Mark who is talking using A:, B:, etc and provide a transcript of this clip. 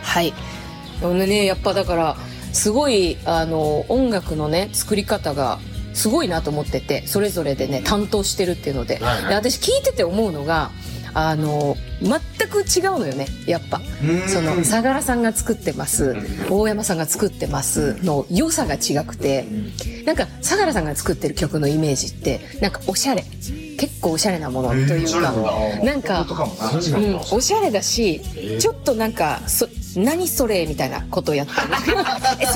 A: はい。ね、やっぱだからすごい音楽のね作り方がすごいなと思ってて、それぞれでね担当してるっていうので、で私聞いてて思うのが全く違うのよね。やっぱその相良さんが作ってます、大山さんが作ってますの良さが違くて、なんか相良さんが作ってる曲のイメージってなんかおしゃれ、結構おしゃれなものというか、なんか、おしゃれだし、ちょっとなんか何それみたいなことをやってる